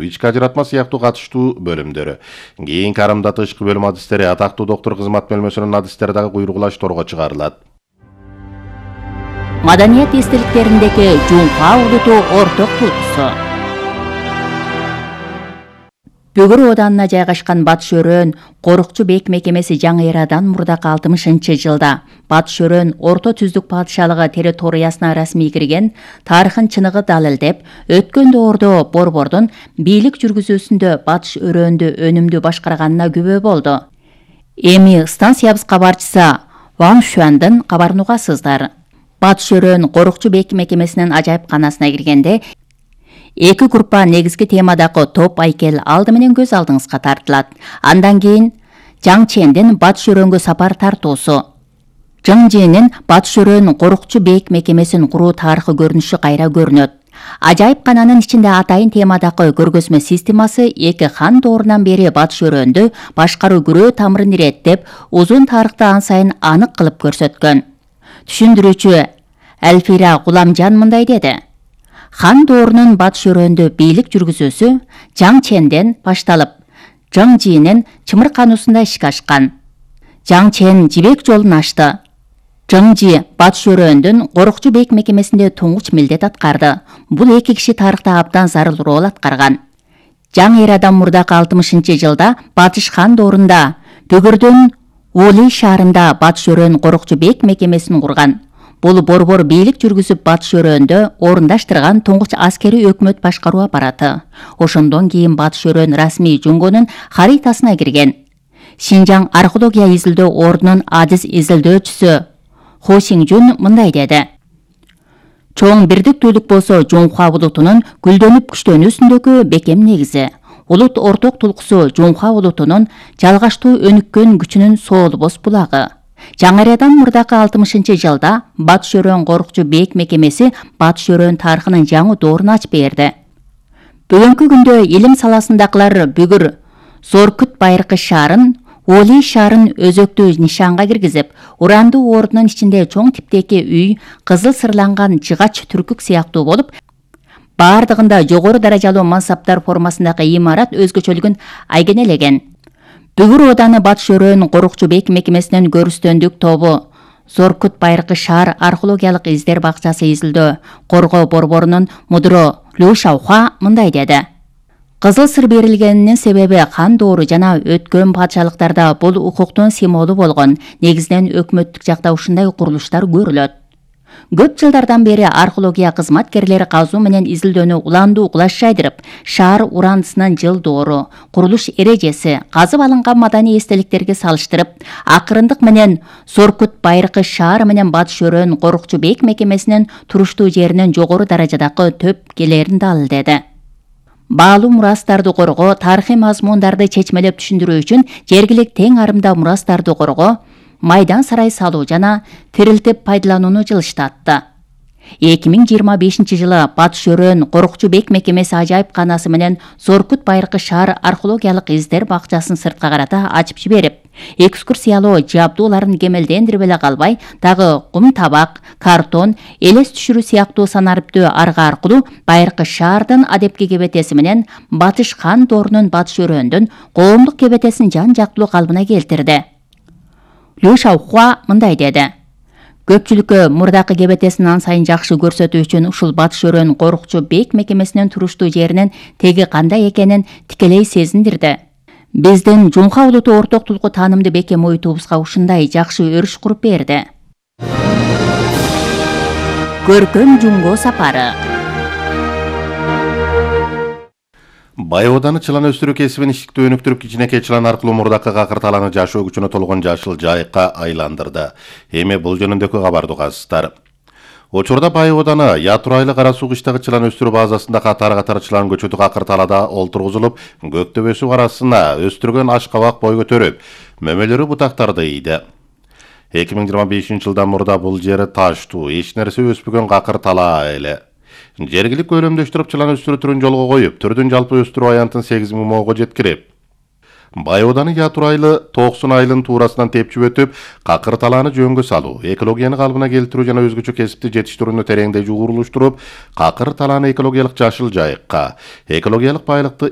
ички ажыратма сыяктуу катыштуу бөлүмдөрү. Кийинки карымда тышкы бөлүм адистери, атактуу доктор кызмат бөлмөсүнүн адистери дагы буйругулаш торго чыгарылат. Маданият эстеликтериндеги Жумка улуту орток тулкусу. Бөгөр оданына жайгашкан Батыш Өрөөн Корукчу бек мекемеси жаңы эрадан мурдакы 60-жылда Батыш Өрөөн Орто Түздүк падышалыгы территориясына расмий кирген, тарыхын чыныгы далилдеп, өткөн доордо Борбордун бийлик жүргүзүүсүндө Батыш Өрөөндү өнүмдүү башкарганына күбө болду. Эми станциябыз кабарчысы Ван Шуандын кабарын угасыздар. Батыш Өрөөн Корукчу бек мекемесинин ажайыпканасына киргенде, эки группа негизги темадагы топ айкел алды менен көз алдыңызга тартылат. Андан кийин Жаң Чендин Батыш Өрөөнгө сапар тартуусу. Жаң Чендин Батыш Өрөөн Корукчу бек мекемесин куруу тарыхы көрүнүшү кайра көрүнөт. Ажайыпкананын ичинде атайын темадагы көргөзмө системасы эки хан доорунан бери Батыш Өрөөндү башкаруу күрөө тамырын иреттеп, узун тарыхты ан сайын анык кылып көрсөткөн. Түшүндүрүүчү Әлфира Гуламжан мындай деди: Хан доорунун Батыш Өрөөндө бийлик жүргүзүүсү Жаң Ченден башталып, Жаң Жинин Чымыр кануусунда ишке ашкан. Жаң Чен жибек жолун ачты. Жаң Жи Батыш Өрөөндүн Корукчу бек мекемесинде туңгуч милдет аткарды. Бул эки киши тарыхта абдан зарыл рол аткарган. Жаңы эрадан мурдакы 60-жылда Батыш хан доорунда Бөгөрдүн Ули шаарында Батыш Өрөөн Корукчу бек мекемесин курган. Бул борбор бийлик жүргүзүп Батыш Өрөөндө орундаштырган туңгуч аскери өкмөт башкаруу аппараты. Ошондон кийин Батыш Өрөөн расмий Жунгонун харитасына кирген. Шинжаң археология изилдөө ордунун адис изилдөөчүсү Хо Сиңжун мындай деди: Чоң бирдиктүүлүк болсо Жунхва улутунун гүлдөнүп күчтөнүүсүндөгү бекем негизи. Улут орток тулкусу Жунхва улутунун жалгаштуу өнүккөн күчүнүн соолбос булагы. Жаңы эрадан мурдакы 60-жылда Батыш Өрөөн Корукчу бек мекемеси Батыш Өрөөн тарыхынын жаңы доорун ачып берди. Бүгүнкү күндө илим саласындагылар бүгүр Зоркут Байыркы шаарын, Оли шаарын өзөктүү нишанга киргизип, урандуу ордунун ичинде чоң типтеги үй, кызыл сырланган жыгач түркүк сыяктуу болуп, бардыгында жогору даражалуу мансаптар формасындагы имарат өзгөчөлүгүн айгенелеген. Бүгүр оданы Батыш Өрөөн Корукчу бек мекемесинин көрүстөндүк тобу Зоркут Байыркы шаар археологиялык издер бакчасы изилдөө коргоо борборунун мудро Лю Шаухуа мындай деди: Кызыл сыр берилгенинин себеби хан доору жана өткөн падышалыктарда бул укуктун символу болгон. Негизинен өкмөттүк жакта ушундай курулуштар көрүлөт. Көп жылдардан бери археология кызматкерлери казуу менен изилдөөнү уландуу кулаш жайдырып, шаар урандысынын жыл доору, курулуш эрежеси, казып алынган маданий эстеликтерге салыштырып, акырындык менен Зоркут Байыркы шаар менен Батыш Өрөөн Корукчу бек мекемесинин туруштуу жеринин жогору даражадагы төп келерин далилдеди. Баалуу мурастарды коргоо, тарыхый мазмундарды чечмелеп түшүндүрүү үчүн жергилик тең арымда мурастарды коргоо, майдан сарай салуу жана тирилтип пайдаланууну жылыштатты. 2025-жылы Батыш Өрөөн Корукчу бек мекемеси ажайыпканасы менен Зоркут Байыркы шаар археологиялык издер бакчасын сыртка карата ачып жиберип, экскурсиялоо жабдууларын кемелдендирип эле калбай, дагы кум табак, картон, элес түшүрүү сыяктуу санариптүү арга аркылуу Байыркы шаардын адепки кебетеси менен Батыш хан доорунун Батыш Өрөөндүн коомдук кебетесин жан жактылуу калыбына келтирди. Лю Шаухуа мындай деди: Көпчүлүккө мурдакы кебетесин ан сайын жакшы көрсөтүү үчүн ушул Батыш Өрөөн Корукчу бек мекемесинин туруштуу жеринин теги кандай экенин тикелей сезиндирди. Биздин Жунха улуту орток тулку таанымды бекем ойтубузга ушундай жакшы өрүш куруп берди. Көркөм Жунго сапары. Бай ооданы чылан өстүрүү кесибин иштиктүү өнүктүрүп, кичинекей чылан аркылуу мурдакы какыр талааны жашоо күчүнө толгон жашыл жайыкка айландырды. Эми бул жөнүндөгү кабарды угасыздар. Учурда Бай ооданы Ятурайлы Кара Суу кыштагы чылан өстүрүү базасында катар чылан көчөтү какыр талаада олтургузулуп, көк төбөсү арасына өстүргөн аш кабак бой көтөрүп, мөмөлөрү бутактарды ийди. 2025-жылдан мурда бул жери таштуу, эч нерсе өспөгөн какыр талаа эле. Жергилик көлөмдөштүрүп чылан өстүрүү түрүн жолго коюп, түрдүн жалпы өстүрүү аянтын 8 000 моого жеткирип, Бай ооданы Ятурайлы 90 айылын туурасынан тепчип өтүп, какыр талааны жөнгө салуу, экологияны калыбына келтирүү жана өзгөчө кесипти жетиштирүүнү тереңдей жугурулуштуруп, какыр талааны экологиялык жашыл жайыкка, экологиялык байлыкты